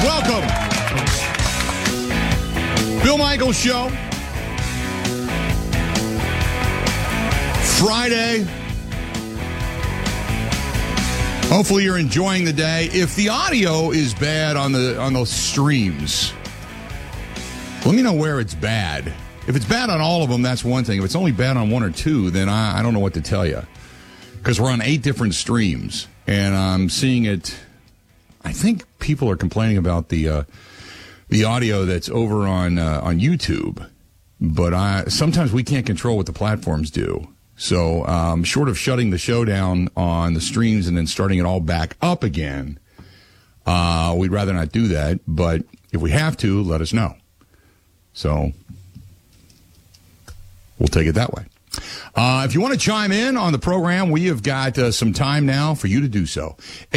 Welcome. Bill Michaels Show. Friday. Hopefully you're enjoying the day. If the audio is bad on those streams, let me know where it's bad. If it's bad on all of them, that's one thing. If it's only bad on one or two, then I don't know what to tell you. Because we're on 8 different streams, and I'm seeing it. I think people are complaining about the audio that's over on YouTube, but sometimes we can't control what the platforms do. So short of shutting the show down on the streams and then starting it all back up again, we'd rather not do that. But if we have to, let us know. So we'll take it that way. If you want to chime in on the program, we have got some time now for you to do so.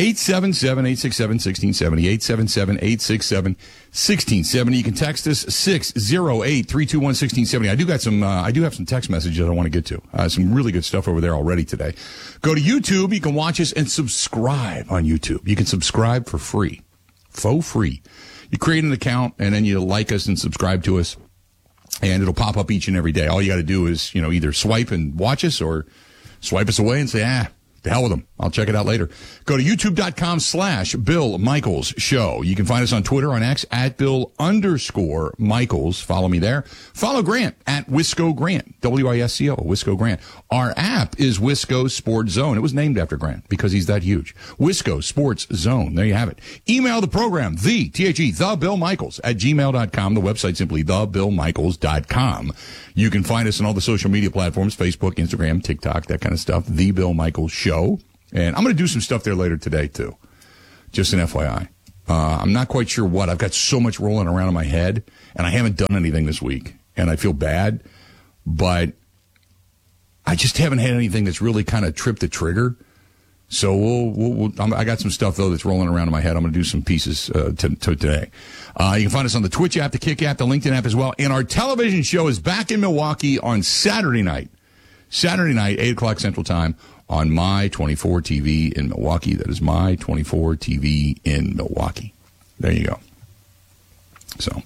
877-867-1670, 877-867-1670. You can text us 608-321-1670. I do have some text messages I want to get to. Some really good stuff over there already today. Go to YouTube. You can watch us and subscribe on YouTube. You can subscribe for free. Faux free. You create an account and then you like us and subscribe to us. And it'll pop up each and every day. All you got to do is, either swipe and watch us or swipe us away and say, to hell with them. I'll check it out later. Go to youtube.com/Bill Michaels Show. You can find us on Twitter, on X, @Bill_Michaels. Follow me there. Follow Grant @Wisco Grant, WISCO, Wisco Grant. Our app is Wisco Sports Zone. It was named after Grant because he's that huge. Wisco Sports Zone. There you have it. Email the program, the Bill Michaels @gmail.com. The website simply thebillmichaels.com. You can find us on all the social media platforms, Facebook, Instagram, TikTok, that kind of stuff. The Bill Michaels Show. And I'm going to do some stuff there later today, too. Just an FYI. I'm not quite sure what. I've got so much rolling around in my head, and I haven't done anything this week. And I feel bad, but I just haven't had anything that's really kind of tripped the trigger. So I got some stuff, though, that's rolling around in my head. I'm going to do some pieces today. You can find us on the Twitch app, the Kick app, the LinkedIn app as well. And our television show is back in Milwaukee on Saturday night. Saturday night, 8 o'clock Central Time on My 24 TV in Milwaukee. That is My 24 TV in Milwaukee. There you go. So,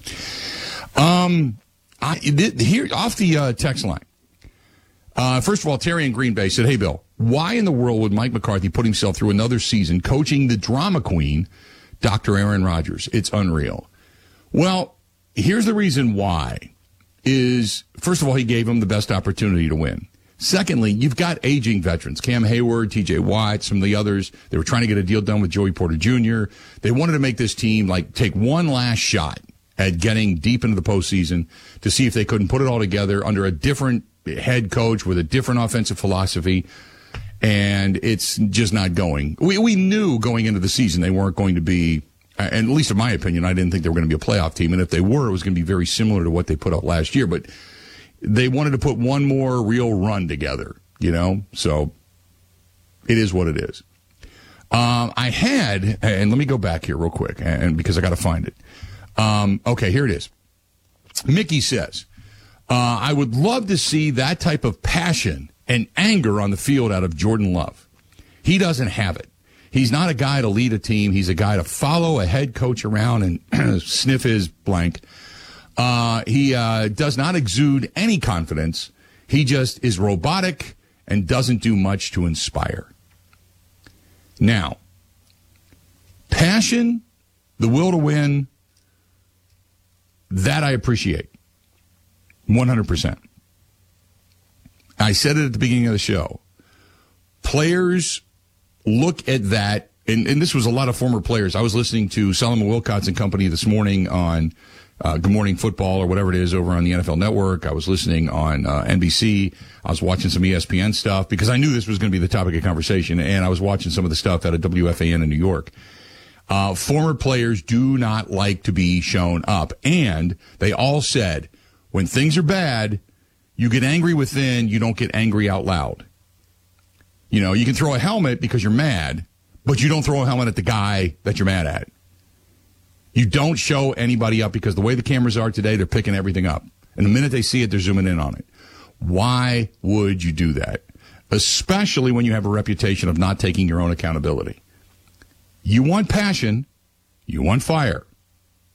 here off the text line. First of all, Terry in Green Bay said, "Hey, Bill, why in the world would Mike McCarthy put himself through another season coaching the drama queen, Dr. Aaron Rodgers? It's unreal." Well, here's the reason why. First of all, he gave him the best opportunity to win. Secondly, you've got aging veterans, Cam Hayward, TJ Watt, some of the others. They were trying to get a deal done with Joey Porter Jr. They wanted to make this team take one last shot at getting deep into the postseason to see if they couldn't put it all together under a different head coach with a different offensive philosophy. And it's just not going. We knew going into the season they weren't going to be, and at least in my opinion, I didn't think they were going to be a playoff team. And if they were, it was going to be very similar to what they put up last year. But they wanted to put one more real run together, so it is what it is. I had, and let me go back here real quick, and because I got to find it. Okay, here it is. Mickey says, I would love to see that type of passion and anger on the field out of Jordan Love. He doesn't have it. He's not a guy to lead a team. He's a guy to follow a head coach around and sniff his blank. He does not exude any confidence. He just is robotic and doesn't do much to inspire. Now, passion, the will to win, that I appreciate 100%. I said it at the beginning of the show. Players look at that, and this was a lot of former players. I was listening to Solomon Wilcots and company this morning on Good Morning Football or whatever it is over on the NFL Network. I was listening on NBC. I was watching some ESPN stuff because I knew this was going to be the topic of conversation, and I was watching some of the stuff out of WFAN in New York. Former players do not like to be shown up, and they all said, when things are bad, you get angry within, you don't get angry out loud. You can throw a helmet because you're mad, but you don't throw a helmet at the guy that you're mad at. You don't show anybody up because the way the cameras are today, they're picking everything up. And the minute they see it, they're zooming in on it. Why would you do that? Especially when you have a reputation of not taking your own accountability. You want passion. You want fire.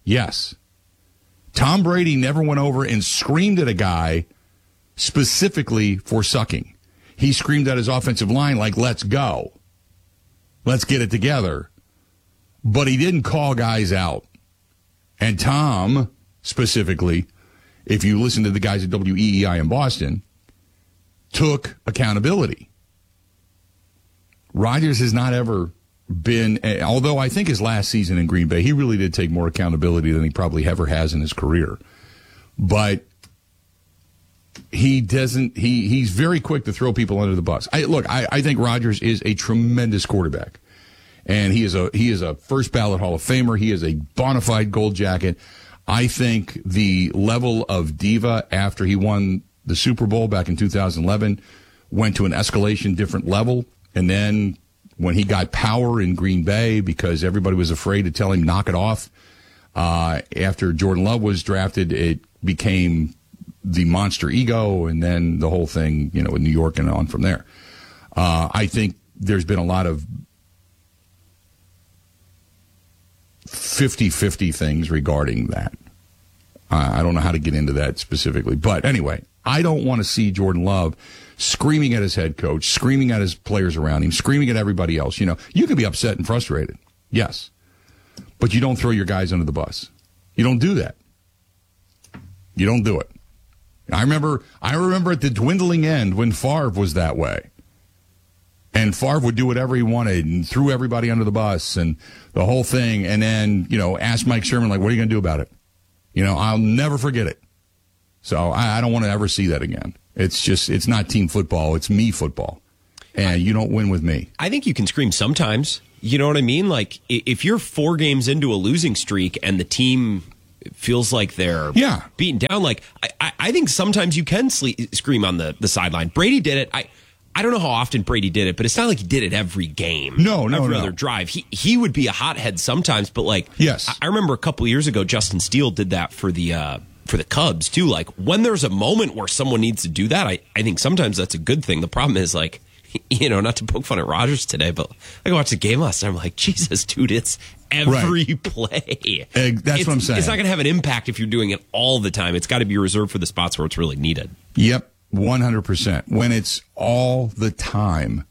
Yes. Tom Brady never went over and screamed at a guy specifically for sucking. He screamed at his offensive line like, let's go. Let's get it together. But he didn't call guys out. And Tom, specifically, if you listen to the guys at WEEI in Boston, took accountability. Rodgers has not ever been, although I think his last season in Green Bay, he really did take more accountability than he probably ever has in his career. But he doesn't, he's very quick to throw people under the bus. I think Rodgers is a tremendous quarterback. And he is a first ballot Hall of Famer. He is a bona fide gold jacket. I think the level of diva after he won the Super Bowl back in 2011 went to an escalation different level. And then when he got power in Green Bay because everybody was afraid to tell him knock it off, after Jordan Love was drafted, it became the monster ego, and then the whole thing, in New York and on from there. I think there's been a lot of 50-50 things regarding that. I don't know how to get into that specifically. But anyway, I don't want to see Jordan Love screaming at his head coach, screaming at his players around him, screaming at everybody else. You can be upset and frustrated. Yes. But you don't throw your guys under the bus. You don't do that. You don't do it. I remember at the dwindling end when Favre was that way. And Favre would do whatever he wanted and threw everybody under the bus and the whole thing. And then, ask Mike Sherman, what are you going to do about it? I'll never forget it. So I don't want to ever see that again. It's not team football. It's me football. And you don't win with me. I think you can scream sometimes. You know what I mean? Like, if you're 4 games into a losing streak and the team feels like they're beaten down, like, I think sometimes you can scream on the sideline. Brady did it. I don't know how often Brady did it, but it's not like he did it every game. Every other drive. He would be a hothead sometimes, but yes. I remember a couple of years ago, Justin Steele did that for the Cubs too. Like, when there's a moment where someone needs to do that, I think sometimes that's a good thing. The problem is, not to poke fun at Rodgers today, but I watched the game last night. I'm like, Jesus, dude, it's every play. That's what I'm saying. It's not going to have an impact if you're doing it all the time. It's got to be reserved for the spots where it's really needed. Yep. 100%. When it's all the time,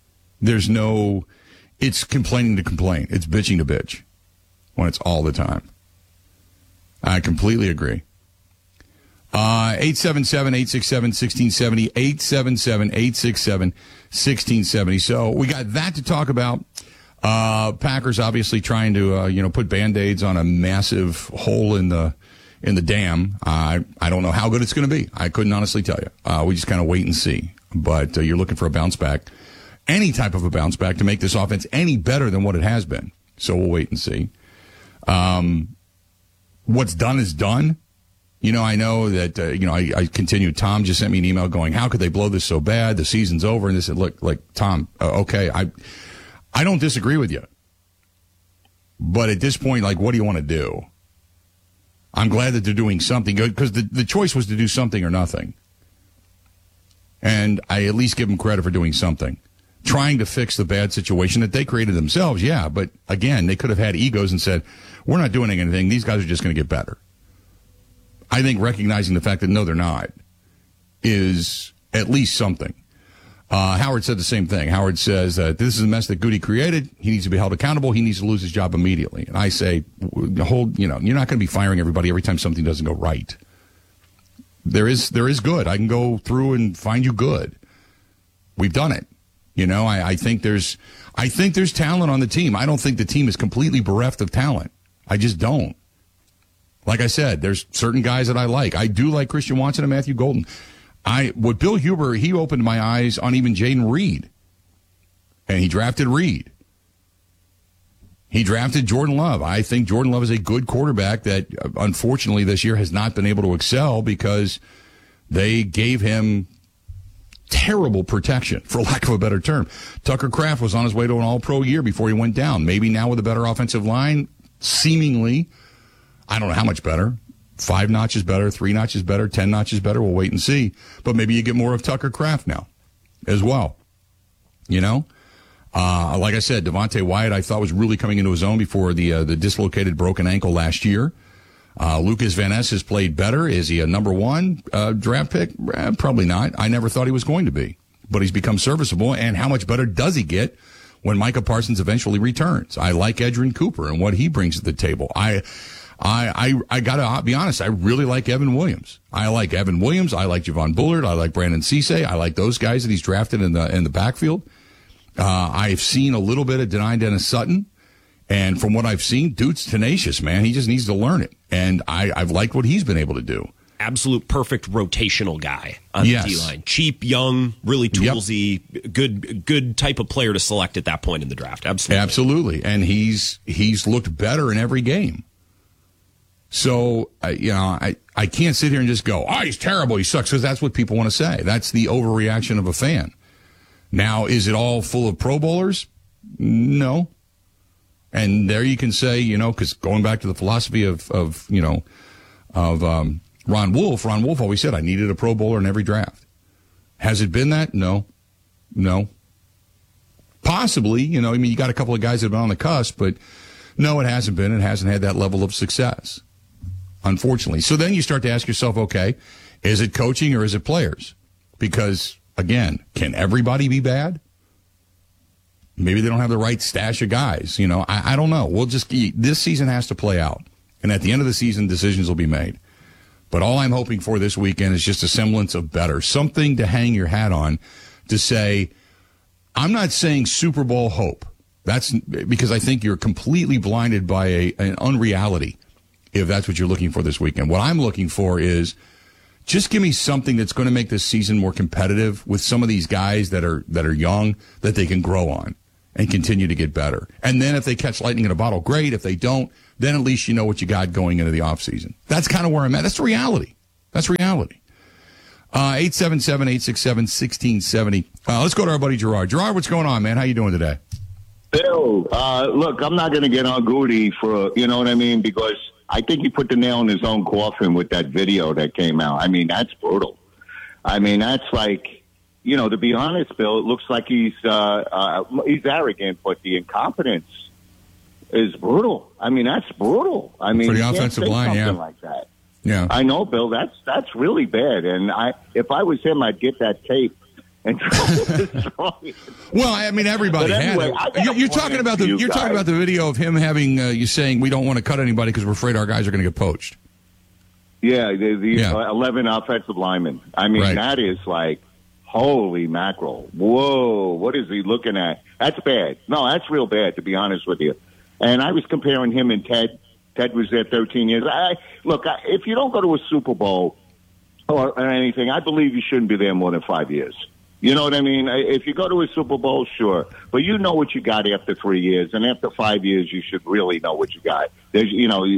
it's complaining to complain. It's bitching to bitch when it's all the time. I completely agree. 877-867-1670, 877-867-1670. So we got that to talk about. Packers obviously trying to, put Band-Aids on a massive hole in the dam. I don't know how good it's going to be. I couldn't honestly tell you. We just kind of wait and see. But you're looking for a bounce back, any type of a bounce back to make this offense any better than what it has been. So we'll wait and see. What's done is done. I know that, I continue. Tom just sent me an email going, how could they blow this so bad? The season's over. And they said, look, Tom, okay, I don't disagree with you. But at this point, what do you want to do? I'm glad that they're doing something good because the choice was to do something or nothing. And I at least give them credit for doing something. Trying to fix the bad situation that they created themselves, yeah. But again, they could have had egos and said, we're not doing anything. These guys are just going to get better. I think recognizing the fact that no, they're not is at least something. Howard said the same thing. Howard says that this is a mess that Goody created. He needs to be held accountable. He needs to lose his job immediately. And I say, you're not going to be firing everybody every time something doesn't go right. There is good. I can go through and find you good. We've done it. I think there's talent on the team. I don't think the team is completely bereft of talent. I just don't. Like I said, there's certain guys that I like. I do like Christian Watson and Matthew Golden. With Bill Huber, he opened my eyes on even Jaden Reed. And he drafted Reed. He drafted Jordan Love. I think Jordan Love is a good quarterback that, unfortunately, this year has not been able to excel because they gave him terrible protection, for lack of a better term. Tucker Kraft was on his way to an all-pro year before he went down. Maybe now with a better offensive line, seemingly, I don't know how much better. 5 notches better, 3 notches better, 10 notches better. We'll wait and see. But maybe you get more of Tucker Kraft now as well. Like I said, Devontae Wyatt I thought was really coming into his own before the dislocated broken ankle last year. Lucas Van Ness has played better. Is he a number one draft pick? Probably not. I never thought he was going to be. But he's become serviceable, and how much better does he get when Micah Parsons eventually returns? I like Edgerrin Cooper and what he brings to the table. I gotta be honest, I really like Evan Williams. I like Evan Williams. I like Javon Bullard. I like Brandon Cisse. I like those guys that he's drafted in the backfield. I've seen a little bit of Dennis Sutton, and from what I've seen, dude's tenacious, man. He just needs to learn it, and I've liked what he's been able to do. Absolute perfect rotational guy on the D-line. Cheap, young, really toolsy, good type of player to select at that point in the draft. Absolutely. And he's looked better in every game. So, I can't sit here and just go, he's terrible, he sucks, because that's what people want to say. That's the overreaction of a fan. Now, is it all full of Pro Bowlers? No. And there you can say, because going back to the philosophy of Ron Wolf always said, I needed a Pro Bowler in every draft. Has it been that? No. Possibly, you got a couple of guys that have been on the cusp, but no, it hasn't been. It hasn't had that level of success, unfortunately. So then you start to ask yourself, okay, is it coaching or is it players? Because, again, can everybody be bad? Maybe they don't have the right stash of guys. I don't know. This season has to play out. And at the end of the season, decisions will be made. But all I'm hoping for this weekend is just a semblance of better, something to hang your hat on to say, I'm not saying Super Bowl hope. That's because I think you're completely blinded by an unreality if that's what you're looking for this weekend. What I'm looking for is just give me something that's going to make this season more competitive with some of these guys that are young that they can grow on and continue to get better. And then if they catch lightning in a bottle, great. If they don't, then at least you know what you got going into the offseason. That's kind of where I'm at. That's reality. 877-867-1670. Let's go to our buddy Gerard. Gerard, what's going on, man? How you doing today? Bill, look, I'm not going to get on Goody for, you know what I mean, because I think he put the nail in his own coffin with that video that came out. I mean, that's brutal. I mean, that's like, to be honest, Bill, it looks like he's arrogant, but the incompetence is brutal. I mean, that's brutal. I mean, for the offensive line, something like that. Yeah, I know, Bill. That's really bad. And if I was him, I'd get that tape and destroy it. Well, I mean, everybody anyway, had it. You're talking about the video of him having you saying we don't want to cut anybody because we're afraid our guys are going to get poached. Yeah, the 11 offensive linemen. I mean, That is like, holy mackerel! Whoa, what is he looking at? That's bad. No, that's real bad, to be honest with you. And I was comparing him and Ted. Ted was there 13 years. If you don't go to a Super Bowl or anything, I believe you shouldn't be there more than 5 years. You know what I mean? If you go to a Super Bowl, sure. But you know what you got after 3 years. And after 5 years, you should really know what you got. That's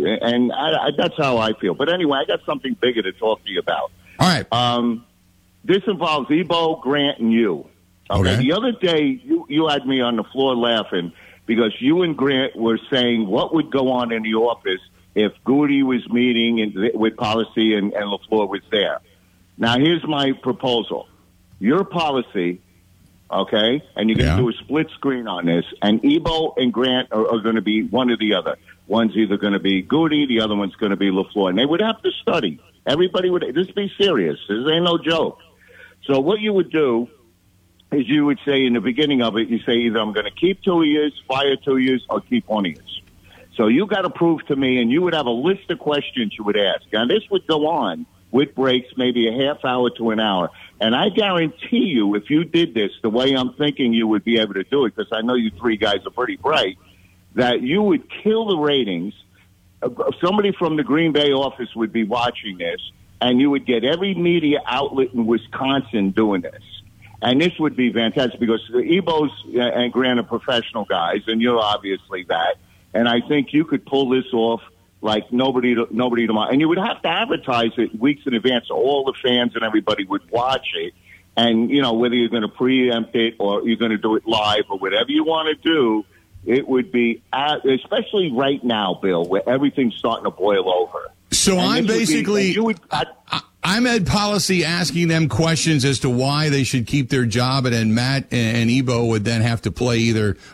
how I feel. But anyway, I got something bigger to talk to you about. All right. This involves Ebo, Grant, and you. Okay. The other day, you had me on the floor laughing because you and Grant were saying what would go on in the office if Goody was meeting with policy and LaFleur was there. Now, here's my proposal. Your policy, okay, and you're going to do a split screen on this, and Ebo and Grant are going to be one or the other. One's either going to be Goody, the other one's going to be LaFleur. And they would have to study. Everybody would just be serious. This ain't no joke. So what you would do is you would say in the beginning of it, you say either I'm going to keep 2 years, fire 2 years, or keep 1 year. So you got to prove to me, and you would have a list of questions you would ask. Now, this would go on with breaks, maybe a half hour to an hour. And I guarantee you, if you did this the way I'm thinking you would be able to do it, because I know you three guys are pretty bright, that you would kill the ratings. Somebody from the Green Bay office would be watching this, and you would get every media outlet in Wisconsin doing this. And this would be fantastic because the Ebos and Grant are professional guys, and you're obviously that. And I think you could pull this off like nobody tomorrow. And you would have to advertise it weeks in advance so all the fans and everybody would watch it. And, whether you're going to preempt it or you're going to do it live or whatever you want to do, it would be, especially right now, Bill, where everything's starting to boil over. So I'm basically, I'm at policy asking them questions as to why they should keep their job, and then Matt and Ebo would then have to play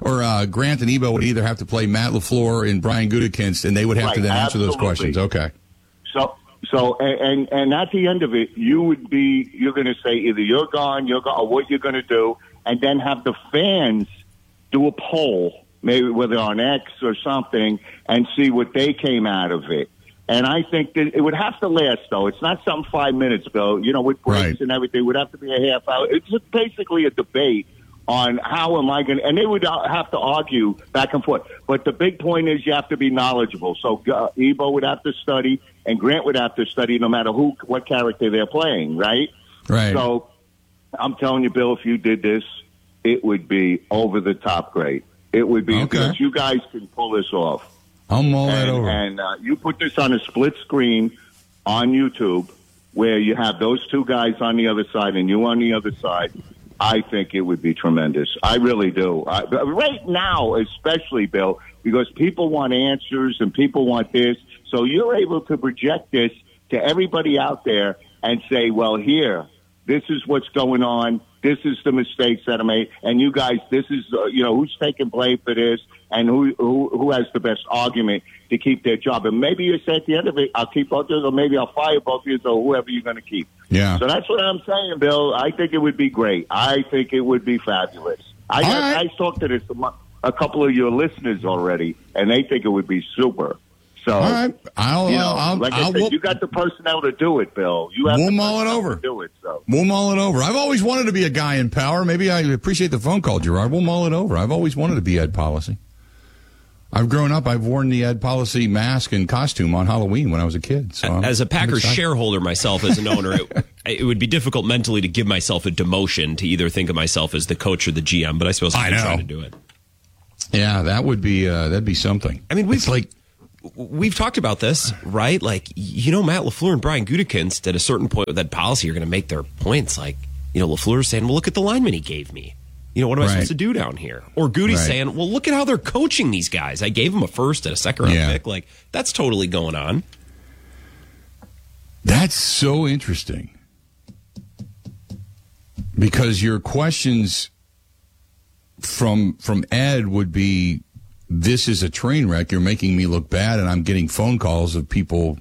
Grant and Ebo would either have to play Matt LaFleur and Brian Gutekunst, and they would have to then answer those questions. Okay. And at the end of it, you're going to say either you're gone, or what you're going to do, and then have the fans do a poll, maybe whether on X or something, and see what they came out of it. And I think that it would have to last, though. It's not some 5 minutes, Bill. With breaks and everything, it would have to be a half hour. It's just basically a debate on how am I going to, and they would have to argue back and forth. But the big point is you have to be knowledgeable. So Ebo would have to study, and Grant would have to study, no matter what character they're playing, right? Right. So I'm telling you, Bill, if you did this, it would be over the top great. It would be, because you guys can pull this off. I'll mull that over. And you put this on a split screen on YouTube where you have those two guys on the other side and you on the other side. I think it would be tremendous. I really do. Right now, especially, Bill, because people want answers and people want this. So you're able to project this to everybody out there and say, well, here, this is what's going on. This is the mistakes that are made. And you guys, this is, who's taking blame for this and who has the best argument to keep their job. And maybe you say at the end of it, I'll keep both of you, or maybe I'll fire both of you, or whoever you're going to keep. Yeah. So that's what I'm saying, Bill. I think it would be great. I think it would be fabulous. I talked to this a couple of your listeners already, and they think it would be super. So, all right. You got the personnel to do it, Bill. We'll mull it over. Do it, so. We'll mull it over. I've always wanted to be a guy in power. Maybe I appreciate the phone call, Gerard. We'll mull it over. I've always wanted to be Ed Policy. I've grown up. I've worn the Ed Policy mask and costume on Halloween when I was a kid. So as a Packers shareholder myself, as an owner, it would be difficult mentally to give myself a demotion to either think of myself as the coach or the GM. But I suppose I'm trying to do it. Yeah, that would be that'd be something. I mean, we've talked about this, right? Like, Matt LaFleur and Brian Gutekunst at a certain point with that policy are going to make their points. Like, LaFleur's saying, well, look at the lineman he gave me. What am I supposed to do down here? Or Goody's saying, well, look at how they're coaching these guys. I gave them a first and a second round pick. Like, that's totally going on. That's so interesting. Because your questions from Ed would be, this is a train wreck. You're making me look bad, and I'm getting phone calls of people,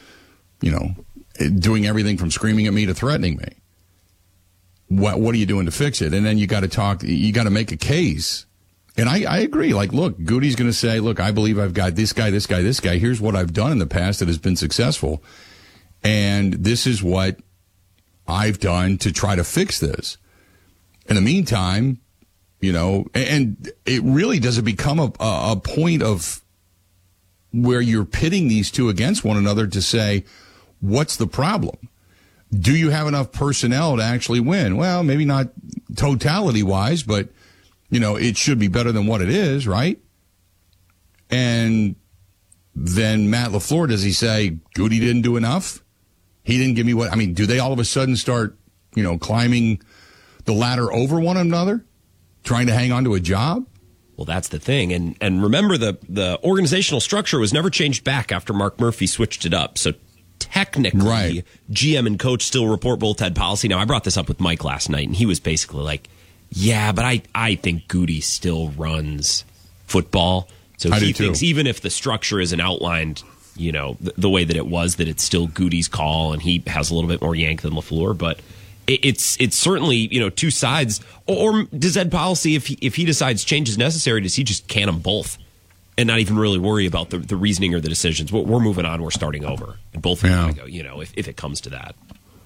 doing everything from screaming at me to threatening me. What are you doing to fix it? And then you got to make a case. And I agree. Like, look, Goody's going to say, look, I believe I've got this guy, this guy, this guy. Here's what I've done in the past that has been successful. And this is what I've done to try to fix this. In the meantime, and it really doesn't become a point of where you're pitting these two against one another to say, what's the problem? Do you have enough personnel to actually win? Well, maybe not totality-wise, but, it should be better than what it is, right? And then Matt LaFleur, does he say, Goody didn't do enough? He didn't give me what? I mean, do they all of a sudden start, climbing the ladder over one another, trying to hang on to a job? Well, that's the thing. And remember, the organizational structure was never changed back after Mark Murphy switched it up. So technically, GM and coach still report both Ed Policy. Now, I brought this up with Mike last night, and he was basically like, yeah, but I think Goody still runs football. So he thinks even if the structure isn't outlined, the way that it was, that it's still Goody's call, and he has a little bit more yank than LaFleur. But it's certainly, two sides. Or does Ed Policy, if he decides change is necessary, does he just can them both and not even really worry about the reasoning or the decisions? We're moving on. We're starting over. And both of them go, if it comes to that.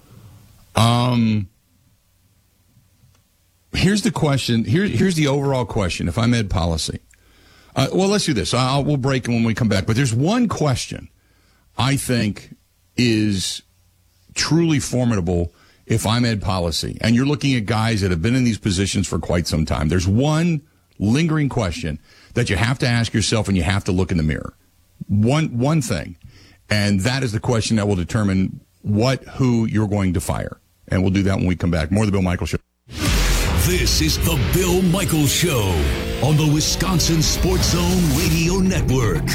Here's the question. Here's the overall question. If I'm Ed Policy, well, let's do this. We'll break when we come back. But there's one question I think is truly formidable if I'm Ed Policy, and you're looking at guys that have been in these positions for quite some time. There's one lingering question that you have to ask yourself, and you have to look in the mirror. One thing, and that is the question that will determine who you're going to fire. And we'll do that when we come back. More of the Bill Michaels Show. This is the Bill Michaels Show on the Wisconsin Sports Zone Radio Network.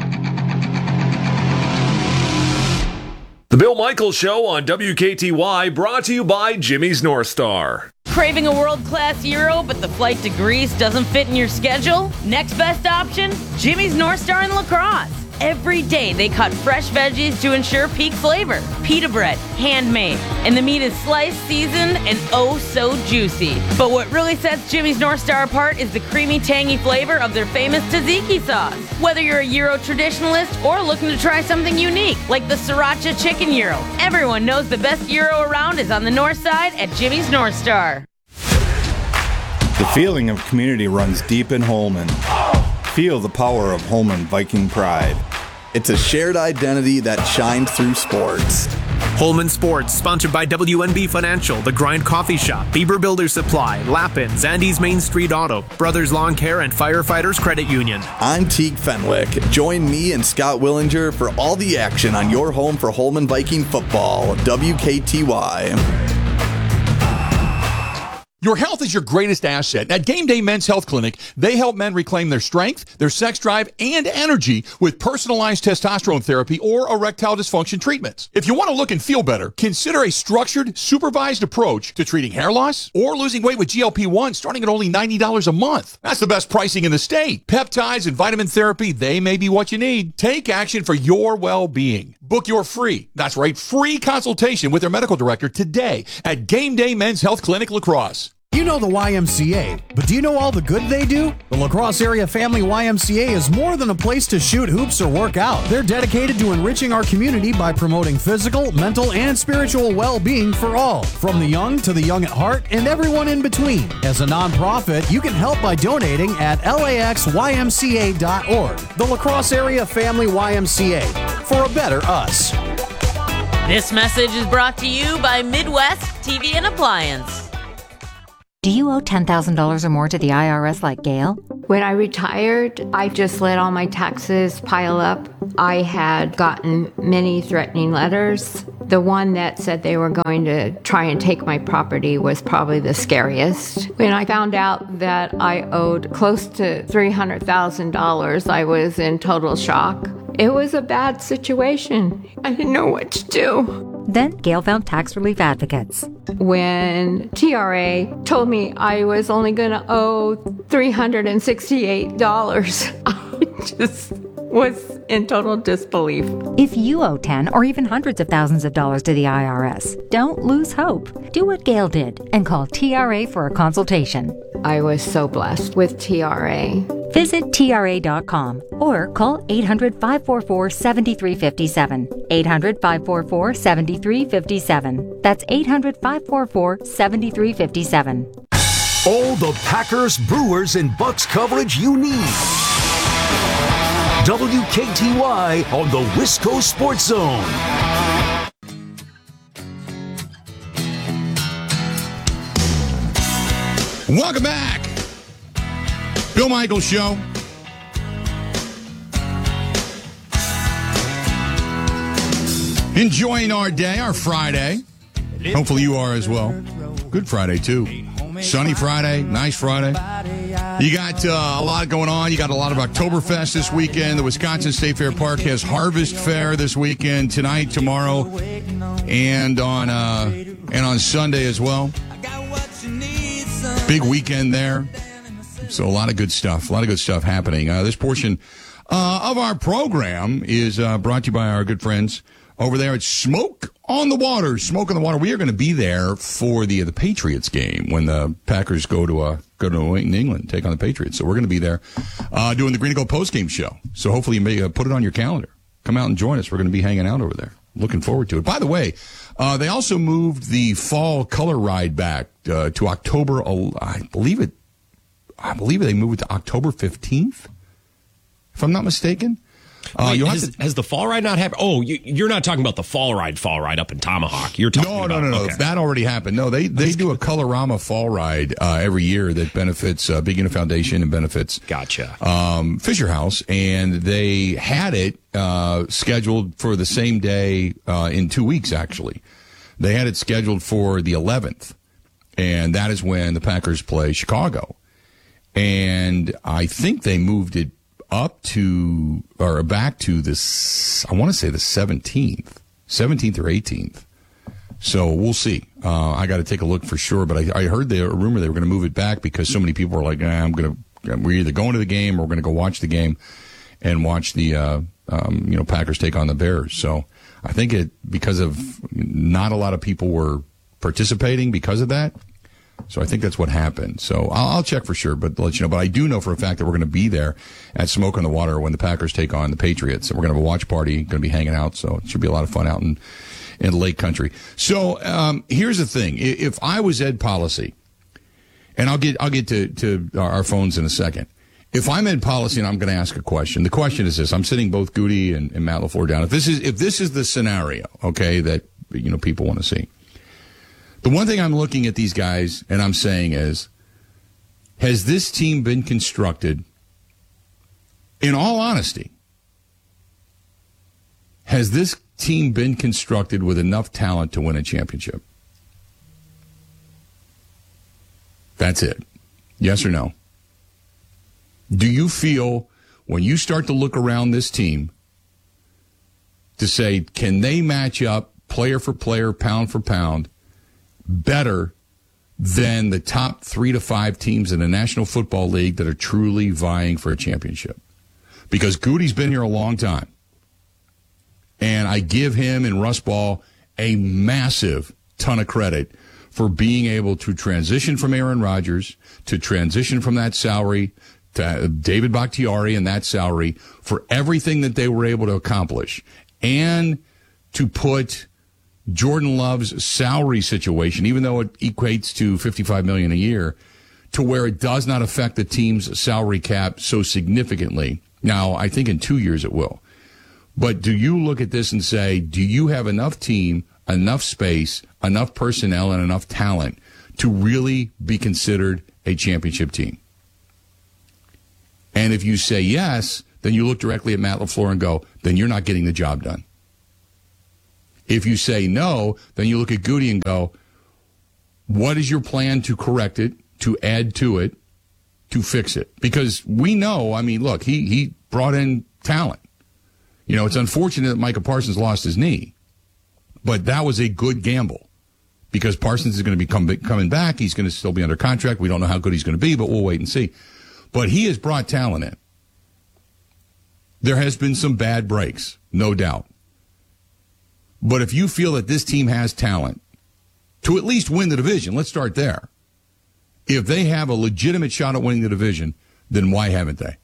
The Bill Michaels Show on WKTY, brought to you by Jimmy's North Star. Craving a world-class gyro, but the flight to Greece doesn't fit in your schedule? Next best option? Jimmy's North Star in La Crosse. Every day they cut fresh veggies to ensure peak flavor. Pita bread, handmade, and the meat is sliced, seasoned, and oh so juicy. But what really sets Jimmy's North Star apart is the creamy, tangy flavor of their famous tzatziki sauce. Whether you're a Euro traditionalist or looking to try something unique, like the Sriracha Chicken Gyro, everyone knows the best gyro around is on the north side at Jimmy's North Star. The feeling of community runs deep in Holmen. Feel the power of Holmen Viking pride. It's a shared identity that shines through sports. Holmen Sports, sponsored by WNB Financial, The Grind Coffee Shop, Bieber Builder Supply, Lappin's, Andy's Main Street Auto, Brothers Lawn Care, and Firefighters Credit Union. I'm Teague Fenwick. Join me and Scott Willinger for all the action on your home for Holmen Viking football, WKTY. Your health is your greatest asset. At Game Day Men's Health Clinic, they help men reclaim their strength, their sex drive, and energy with personalized testosterone therapy or erectile dysfunction treatments. If you want to look and feel better, consider a structured, supervised approach to treating hair loss or losing weight with GLP-1 starting at only $90 a month. That's the best pricing in the state. Peptides and vitamin therapy, they may be what you need. Take action for your well-being. Book your free consultation with their medical director today at Game Day Men's Health Clinic La Crosse. You know the YMCA, but do you know all the good they do? The La Crosse Area Family YMCA is more than a place to shoot hoops or work out. They're dedicated to enriching our community by promoting physical, mental, and spiritual well-being for all, from the young to the young at heart and everyone in between. As a nonprofit, you can help by donating at laxymca.org. The La Crosse Area Family YMCA, for a better us. This message is brought to you by Midwest TV and Appliance. Do you owe $10,000 or more to the IRS like Gail? When I retired, I just let all my taxes pile up. I had gotten many threatening letters. The one that said they were going to try and take my property was probably the scariest. When I found out that I owed close to $300,000, I was in total shock. It was a bad situation. I didn't know what to do. Then Gail found tax relief advocates. When TRA told me I was only going to owe $368, I just was in total disbelief. If you owe 10 or even hundreds of thousands of dollars to the IRS, don't lose hope. Do what Gail did and call TRA for a consultation. I was so blessed with TRA. Visit TRA.com or call 800-544-7357. 800-544-7357. That's 800-544-7357. All the Packers, Brewers, and Bucks coverage you need. WKTY on the Wisco Sports Zone. Welcome back. Bill Michaels Show. Enjoying our day, our Friday. Hopefully you are as well. Good Friday, too. Sunny Friday, nice Friday. You got a lot going on. You got a lot of Oktoberfest this weekend. The Wisconsin State Fair Park has Harvest Fair this weekend, tonight, tomorrow, and on Sunday as well. Big weekend there. So a lot of good stuff. Happening. This portion of our program is brought to you by our good friends over there at Smoke on the Water. Smoke on the Water. We are going to be there for the Patriots game when the Packers go to New England, take on the Patriots. So we're going to be there doing the Green and Gold postgame show. So hopefully you may put it on your calendar. Come out and join us. We're going to be hanging out over there. Looking forward to it. By the way, they also moved the fall color ride back to October. I believe they moved it to October 15th, if I'm not mistaken. Wait, has the fall ride not happened? Oh, you're not talking about the fall ride up in Tomahawk. You're talking about... No. Okay. That already happened. No, they do a Colorama fall ride every year that benefits Big Unit Foundation and benefits Fisher House, and they had it scheduled for the same day in 2 weeks, actually. They had it scheduled for the 11th, and that is when the Packers play Chicago. And I think they moved it back to this, I want to say the 17th or 18th. So we'll see. I got to take a look for sure, but I heard a rumor they were going to move it back because so many people were like, we're either going to the game or we're going to go watch the game and watch the Packers take on the Bears. So I think because of not a lot of people were participating because of that. So I think that's what happened. So I'll check for sure, but let you know. But I do know for a fact that we're going to be there at Smoke on the Water when the Packers take on the Patriots. And we're going to have a watch party, going to be hanging out. So it should be a lot of fun out in Lake Country. So here's the thing. If I was Ed Policy, and I'll get to our phones in a second. If I'm Ed Policy and I'm going to ask a question, the question is this. I'm sitting both Goody and Matt LaFleur down. If this is the scenario, okay, that people want to see. The one thing I'm looking at these guys and I'm saying is, has this team been constructed, in all honesty, has this team been constructed with enough talent to win a championship? That's it. Yes or no? Do you feel, when you start to look around this team, to say, can they match up player for player, pound for pound, better than the top 3 to 5 teams in the National Football League that are truly vying for a championship? Because Goody's been here a long time. And I give him and Russ Ball a massive ton of credit for being able to transition from Aaron Rodgers, to transition from that salary to David Bakhtiari and that salary, for everything that they were able to accomplish, and to put Jordan Love's salary situation, even though it equates to $55 million a year, to where it does not affect the team's salary cap so significantly. Now, I think in 2 years it will. But do you look at this and say, do you have enough team, enough space, enough personnel, and enough talent to really be considered a championship team? And if you say yes, then you look directly at Matt LaFleur and go, then you're not getting the job done. If you say no, then you look at Goody and go, what is your plan to correct it, to add to it, to fix it? Because we know, I mean, look, he brought in talent. It's unfortunate that Micah Parsons lost his knee, but that was a good gamble because Parsons is going to be coming back. He's going to still be under contract. We don't know how good he's going to be, but we'll wait and see. But he has brought talent in. There has been some bad breaks, no doubt. But if you feel that this team has talent to at least win the division, let's start there. If they have a legitimate shot at winning the division, then why haven't they?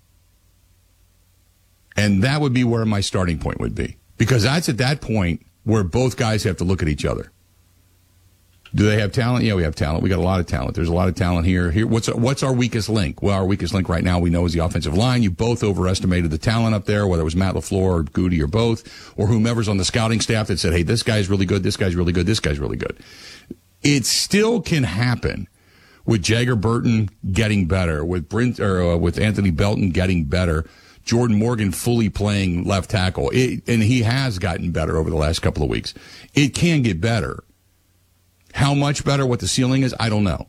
And that would be where my starting point would be. Because that's at that point where both guys have to look at each other. Do they have talent? Yeah, we have talent. We got a lot of talent. There's a lot of talent here. What's our weakest link? Well, our weakest link right now we know is the offensive line. You both overestimated the talent up there, whether it was Matt LaFleur or Goody or both, or whomever's on the scouting staff that said, hey, this guy's really good, this guy's really good, this guy's really good. It still can happen with Jagger Burton getting better, with Anthony Belton getting better, Jordan Morgan fully playing left tackle. And he has gotten better over the last couple of weeks. It can get better. How much better, what the ceiling is, I don't know.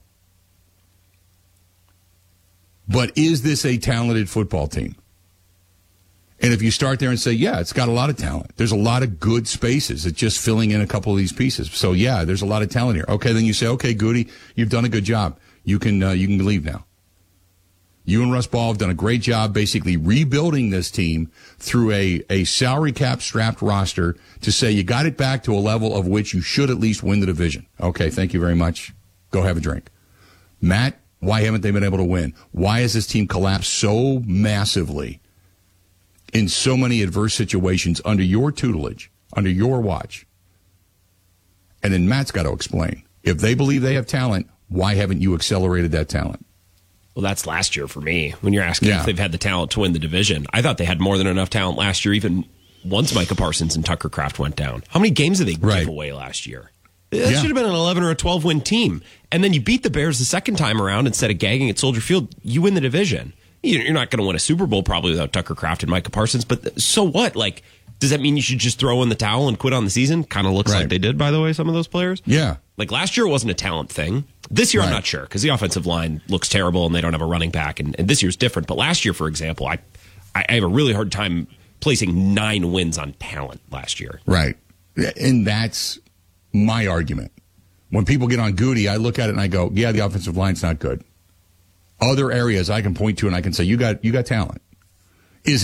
But is this a talented football team? And if you start there and say, yeah, it's got a lot of talent. There's a lot of good spaces. It's just filling in a couple of these pieces. So, yeah, there's a lot of talent here. Okay, then you say, okay, Goody, you've done a good job. You can leave now. You and Russ Ball have done a great job basically rebuilding this team through a salary cap strapped roster to say you got it back to a level of which you should at least win the division. Okay, thank you very much. Go have a drink. Matt, why haven't they been able to win? Why has this team collapsed so massively in so many adverse situations under your tutelage, under your watch? And then Matt's got to explain. If they believe they have talent, why haven't you accelerated that talent? Well, that's last year for me. When you're asking if they've had the talent to win the division, I thought they had more than enough talent last year, even once Micah Parsons and Tucker Kraft went down. How many games did they give away last year? That should have been an 11 or a 12-win team. And then you beat the Bears the second time around instead of gagging at Soldier Field. You win the division. You're not going to win a Super Bowl probably without Tucker Kraft and Micah Parsons, but so what? Like, does that mean you should just throw in the towel and quit on the season? Kind of looks like they did, by the way, some of those players. Yeah. Like last year, it wasn't a talent thing. This year, I'm not sure because the offensive line looks terrible and they don't have a running back. And this year's different. But last year, for example, I have a really hard time placing 9 wins on talent last year. Right. And that's my argument. When people get on Goody, I look at it and I go, yeah, the offensive line's not good. Other areas I can point to and I can say, you got talent. Is it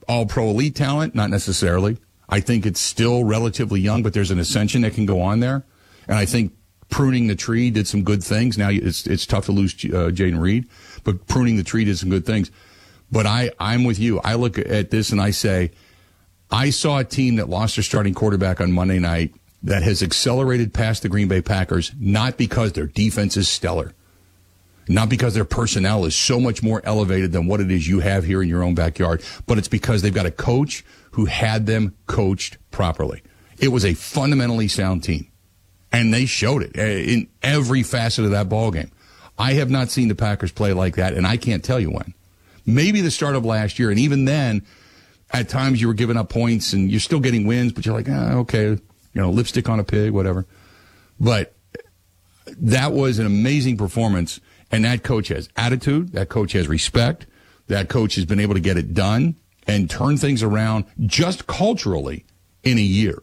all-pro elite talent? Not necessarily. I think it's still relatively young, but there's an ascension that can go on there. And I think pruning the tree did some good things. Now it's tough to lose Jaden Reed, but pruning the tree did some good things. But I'm with you. I look at this and I say, I saw a team that lost their starting quarterback on Monday night that has accelerated past the Green Bay Packers, not because their defense is stellar, not because their personnel is so much more elevated than what it is you have here in your own backyard, but it's because they've got a coach who had them coached properly. It was a fundamentally sound team. And they showed it in every facet of that ballgame. I have not seen the Packers play like that, and I can't tell you when. Maybe the start of last year, and even then, at times you were giving up points, and you're still getting wins, but you're like, okay, lipstick on a pig, whatever. But that was an amazing performance, and that coach has attitude, that coach has respect, that coach has been able to get it done and turn things around just culturally in a year.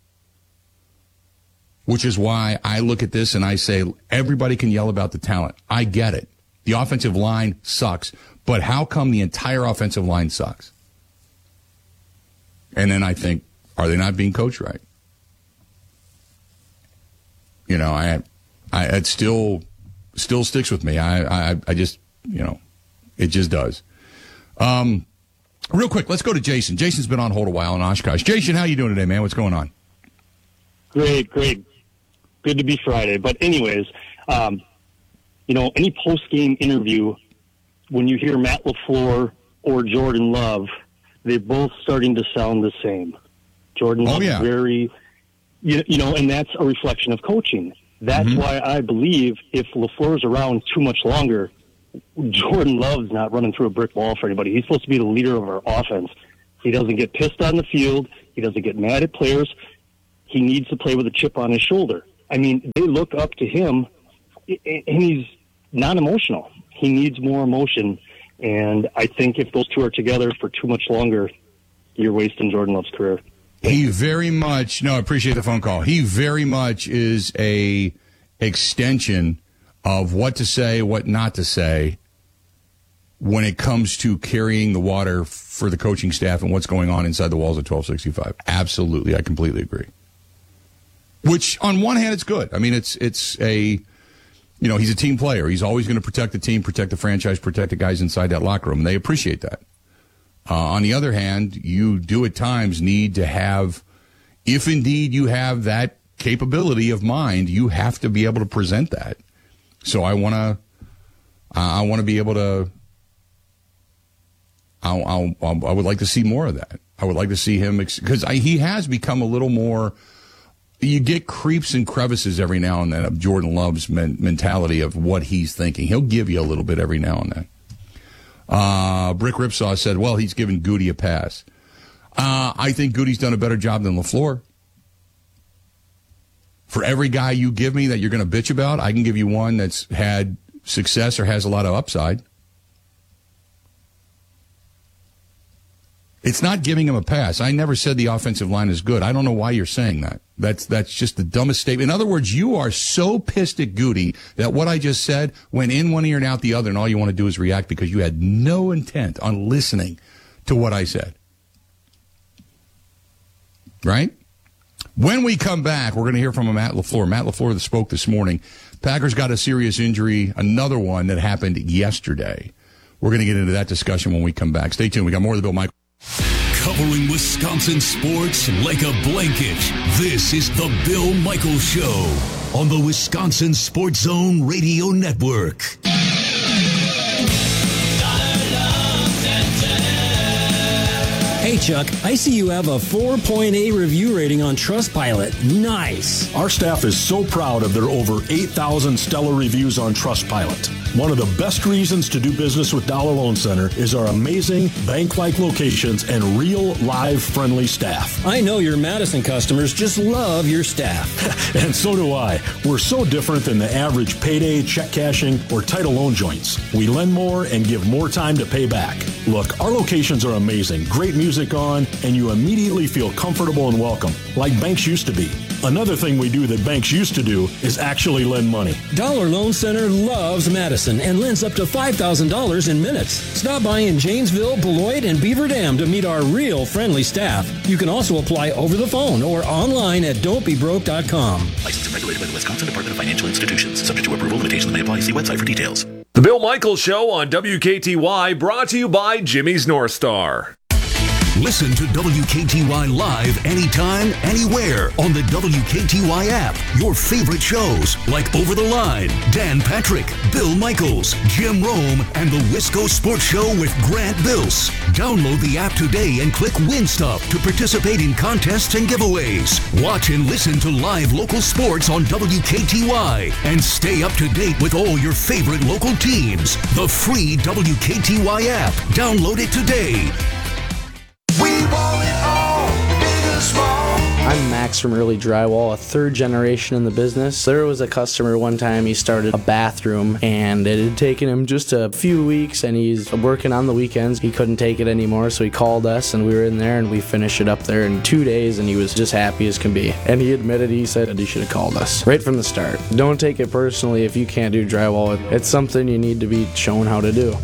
Which is why I look at this and I say, everybody can yell about the talent. I get it. The offensive line sucks. But how come the entire offensive line sucks? And then I think, are they not being coached right? It still sticks with me. I just, it just does. Real quick, let's go to Jason. Jason's been on hold a while in Oshkosh. Jason, how you doing today, man? What's going on? Great. Good to be Friday. But anyways, any post-game interview, when you hear Matt LaFleur or Jordan Love, they're both starting to sound the same. Jordan Love is very, and that's a reflection of coaching. That's why I believe if LaFleur's around too much longer, Jordan Love's not running through a brick wall for anybody. He's supposed to be the leader of our offense. He doesn't get pissed on the field. He doesn't get mad at players. He needs to play with a chip on his shoulder. I mean, they look up to him, and he's not emotional. He needs more emotion, and I think if those two are together for too much longer, you're wasting Jordan Love's career. He very much, I appreciate the phone call. He very much is a extension of what to say, what not to say when it comes to carrying the water for the coaching staff and what's going on inside the walls of 1265. Absolutely. I completely agree. Which, on one hand, it's good. I mean, it's a, he's a team player. He's always going to protect the team, protect the franchise, protect the guys inside that locker room, and they appreciate that. On the other hand, you do at times need to have, if indeed you have that capability of mind, you have to be able to present that. So I want to be able to, I would like to see more of that. I would like to see him, because he has become a little more. You get creeps and crevices every now and then of Jordan Love's mentality of what he's thinking. He'll give you a little bit every now and then. Brick Ripsaw said, well, he's given Goody a pass. I think Goody's done a better job than LaFleur. For every guy you give me that you're going to bitch about, I can give you one that's had success or has a lot of upside. It's not giving him a pass. I never said the offensive line is good. I don't know why you're saying that. That's just the dumbest statement. In other words, you are so pissed at Goody that what I just said went in one ear and out the other, and all you want to do is react because you had no intent on listening to what I said. Right? When we come back, we're going to hear from Matt LaFleur. Matt LaFleur that spoke this morning. Packers got a serious injury, another one that happened yesterday. We're going to get into that discussion when we come back. Stay tuned. We got more of the Bill Michaels. Covering Wisconsin sports like a blanket, this is the Bill Michaels Show on the Wisconsin Sports Zone Radio Network. Hey, Chuck, I see you have a 4.8 review rating on Trustpilot. Nice. Our staff is so proud of their over 8,000 stellar reviews on Trustpilot. One of the best reasons to do business with Dollar Loan Center is our amazing bank-like locations and real, live, friendly staff. I know your Madison customers just love your staff. And so do I. We're so different than the average payday, check cashing, or title loan joints. We lend more and give more time to pay back. Look, our locations are amazing. Great music on, and you immediately feel comfortable and welcome, like banks used to be. Another thing we do that banks used to do is actually lend money. Dollar Loan Center loves Madison and lends up to $5,000 in minutes. Stop by in Janesville, Beloit, and Beaver Dam to meet our real friendly staff. You can also apply over the phone or online at don'tbebroke.com. Licensed and regulated by the Wisconsin Department of Financial Institutions. Subject to approval, limitations may apply. See website for details. The Bill Michaels Show on WKTY, brought to you by Jimmy's North Star. Listen to WKTY live anytime, anywhere on the WKTY app. Your favorite shows like Over the Line, Dan Patrick, Bill Michaels, Jim Rome, and the Wisco Sports Show with Grant Bills. Download the app today and click Win Stuff to participate in contests and giveaways. Watch and listen to live local sports on WKTY and stay up to date with all your favorite local teams. The free WKTY app. Download it today. We want it all, big and small. I'm Max from Early Drywall, a third generation in the business. There was a customer one time, he started a bathroom and it had taken him just a few weeks and he's working on the weekends. He couldn't take it anymore, so he called us and we were in there and we finished it up there in 2 days and he was just happy as can be. And he admitted, he said he should have called us right from the start. Don't take it personally if you can't do drywall. It's something you need to be shown how to do.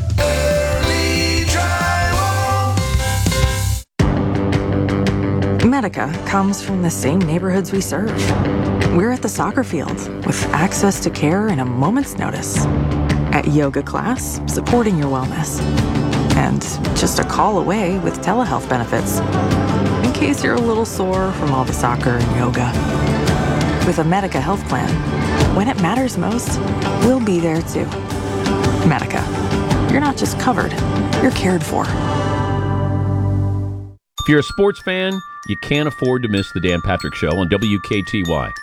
Medica comes from the same neighborhoods we serve. We're at the soccer field with access to care in a moment's notice. At yoga class, supporting your wellness. And just a call away with telehealth benefits. In case you're a little sore from all the soccer and yoga. With a Medica health plan, when it matters most, we'll be there too. Medica. You're not just covered, you're cared for. If you're a sports fan, you can't afford to miss the Dan Patrick Show on WKTY.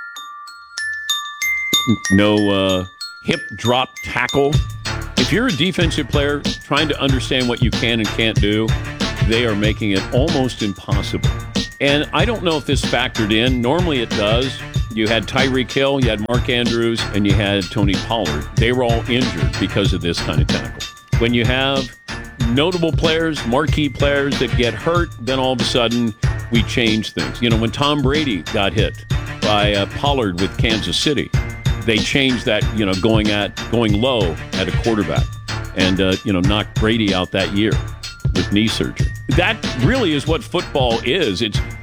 No hip drop tackle. If you're a defensive player trying to understand what you can and can't do, they are making it almost impossible. And I don't know if this factored in. Normally it does. You had Tyreek Hill, you had Mark Andrews, and you had Tony Pollard. They were all injured because of this kind of tackle. When you have notable players, marquee players that get hurt, then all of a sudden we change things. You know, when Tom Brady got hit by Pollard with Kansas City, they changed that, you know, going low at a quarterback and, knocked Brady out that year with knee surgery. That really is what football is. It's